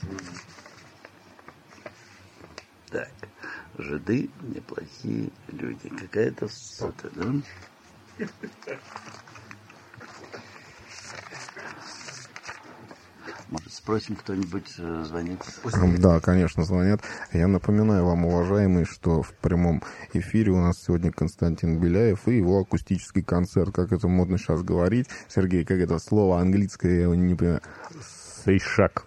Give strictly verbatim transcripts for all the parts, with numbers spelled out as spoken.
Так, жиды неплохие люди. Какая-то сота, да? Может, спросим, кто-нибудь звонит? Да, конечно, звонят. Я напоминаю вам, уважаемые, что в прямом эфире у нас сегодня Константин Беляев и его акустический концерт. Как это модно сейчас говорить. Сергей, как это слово английское, я его не понимаю. Сейшак.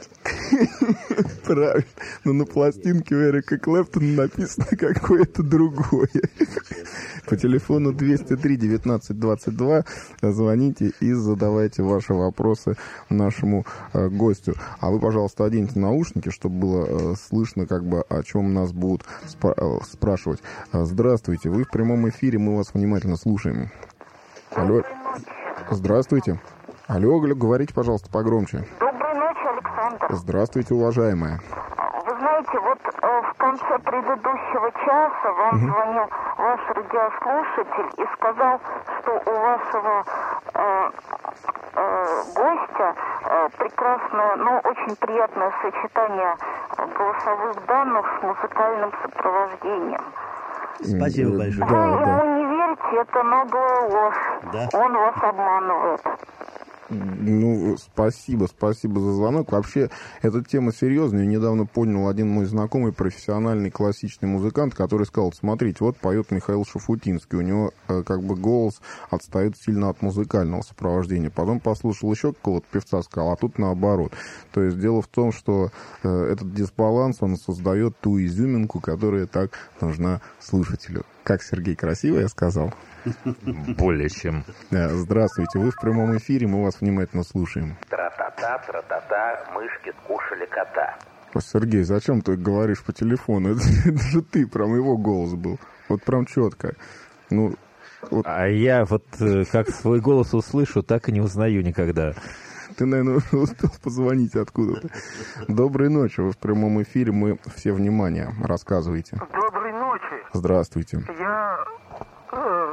Правильно. Но на пластинке у Эрика Клэптона написано какое-то другое. По телефону двести три девятнадцать двадцать два звоните и задавайте ваши вопросы нашему э, гостю. А вы, пожалуйста, оденьте наушники, чтобы было э, слышно, как бы, о чем нас будут спра- э, спрашивать. Здравствуйте, вы в прямом эфире, мы вас внимательно слушаем. Алло. Здравствуйте. Алло, говорите, пожалуйста, погромче. Здравствуйте, уважаемая. Вы знаете, вот э, в конце предыдущего часа вам угу. звонил ваш радиослушатель и сказал, что у вашего э, э, гостя э, прекрасное, но очень приятное сочетание голосовых данных с музыкальным сопровождением. Спасибо большое. Вы да, ему да. не верьте, это наглая ложь. Да? Он вас обманывает. Ну, спасибо, спасибо за звонок. Вообще, эта тема серьезная. Я недавно понял один мой знакомый, профессиональный классический музыкант, который сказал, смотрите, вот поет Михаил Шафутинский, у него э, как бы голос отстает сильно от музыкального сопровождения. Потом послушал еще какого-то певца, сказал, а тут наоборот. То есть дело в том, что э, этот дисбаланс, он создает ту изюминку, которая так нужна слушателю. Как, Сергей, красиво я сказал? Более чем. Здравствуйте, вы в прямом эфире, мы вас внимательно слушаем. Тра-та-та, тра-та-та, мышки скушали кота. Сергей, зачем ты говоришь по телефону? Это, это же ты, прям его голос был. Вот прям четко. Ну, вот. А я вот как свой голос услышу, так и не узнаю никогда. Ты, наверное, успел позвонить откуда-то. Доброй ночи, вы в прямом эфире, мы все внимание, рассказывайте. Доброй ночи. Здравствуйте. Я... Э,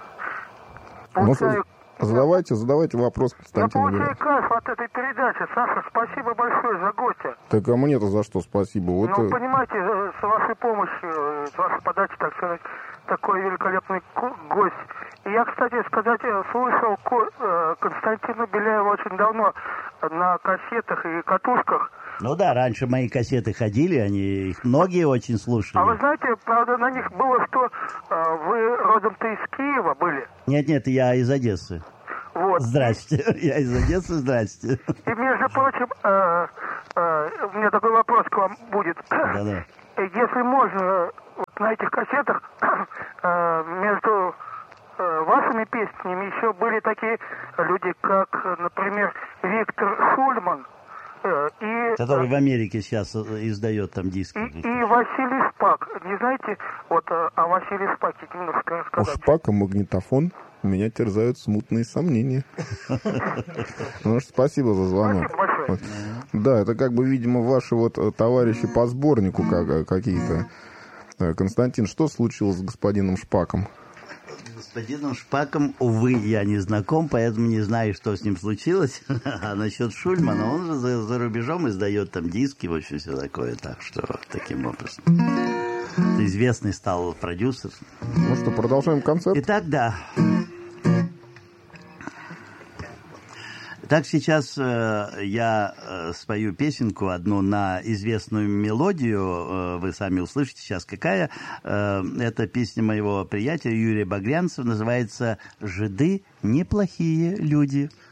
получаю... Задавайте, задавайте вопрос Константину. Я получаю кайф от этой передачи. Саша, спасибо большое за гостя. Так а мне-то за что спасибо? Вот... Ну, понимаете, с вашей помощью, с вашей подачи, так сказать, такой великолепный гость. И я, кстати сказать, слышал Константина Беляева очень давно на кассетах и катушках. Ну да, раньше мои кассеты ходили, они их многие очень слушали. А вы знаете, правда, на них было, что э, вы родом-то из Киева были? Нет-нет, я из Одессы. Вот. Здрасте, я из Одессы, здрасте. И, между прочим, э, э, у меня такой вопрос к вам будет. Да-да. Если можно, вот на этих кассетах э, между э, вашими песнями еще были такие люди, как, например, Виктор Шульман. И, который в Америке сейчас издает там диски. И, и Василий Шпак. Не знаете, вот о Василии Шпаке немножко рассказать? У Шпака магнитофон. Меня терзают смутные сомнения. Ну что, спасибо за звонок. Спасибо большое. Да, это как бы, видимо, ваши вот товарищи по сборнику какие-то. Константин, что случилось с господином Шпаком? С господином Шпаком, увы, я не знаком, поэтому не знаю, что с ним случилось. А насчет Шульмана, он же за, за рубежом издает там диски, в общем, все такое. Так что таким образом. Известный стал продюсер. Ну что, продолжаем концерт? Итак, да. Так, сейчас э, я э, спою песенку одну на известную мелодию. Э, вы сами услышите сейчас, какая. Э, это песня моего приятеля Юрия Багрянцева. Называется «Жиды неплохие люди».